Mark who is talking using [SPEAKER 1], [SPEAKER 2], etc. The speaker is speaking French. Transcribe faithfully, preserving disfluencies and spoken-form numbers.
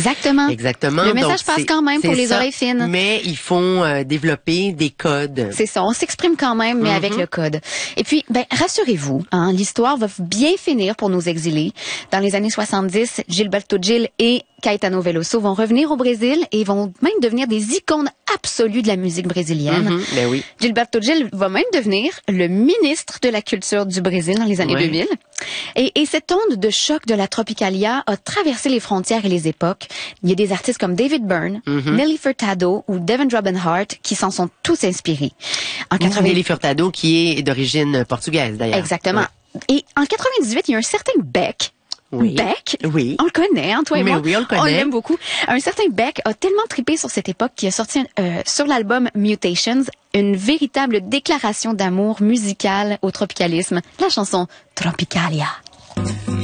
[SPEAKER 1] Exactement.
[SPEAKER 2] Exactement.
[SPEAKER 1] Le message
[SPEAKER 2] Donc,
[SPEAKER 1] passe
[SPEAKER 2] c'est-
[SPEAKER 1] quand même pour
[SPEAKER 2] c'est
[SPEAKER 1] les
[SPEAKER 2] ça.
[SPEAKER 1] oreilles fines.
[SPEAKER 2] Mais ils font euh, développer des codes.
[SPEAKER 1] C'est ça, on s'exprime quand même, mais
[SPEAKER 2] Mm-hmm.
[SPEAKER 1] avec le code. Et puis, ben, rassurez-vous, hein, l'histoire va bien finir pour nos exilés. Dans les années soixante-dix, Gilberto Gil et Caetano Veloso vont revenir au Brésil et vont même devenir des icônes absolues de la musique brésilienne.
[SPEAKER 2] Mm-hmm. Ben oui.
[SPEAKER 1] Gilberto Gil va même devenir le ministre de la culture du Brésil dans les années
[SPEAKER 2] Ouais.
[SPEAKER 1] deux mille. Et, et cette onde de choc de la Tropicalia a traversé les frontières et les époques. Il y a des artistes comme David Byrne,
[SPEAKER 2] Mm-hmm.
[SPEAKER 1] Nelly Furtado ou Devendra Banhart qui s'en sont tous inspirés. En quatre-vingt...
[SPEAKER 2] Nelly Furtado, qui est d'origine portugaise, d'ailleurs.
[SPEAKER 1] Exactement. Et en quatre-vingt-dix-huit, il y a un certain Beck.
[SPEAKER 2] Oui.
[SPEAKER 1] Beck,
[SPEAKER 2] Oui.
[SPEAKER 1] on le connaît, hein, toi et
[SPEAKER 2] Mais
[SPEAKER 1] moi.
[SPEAKER 2] oui, on le connaît.
[SPEAKER 1] On l'aime beaucoup. Un certain Beck a tellement trippé sur cette époque qu'il a sorti euh, sur l'album Mutations une véritable déclaration d'amour musical au tropicalisme, la chanson Tropicalia.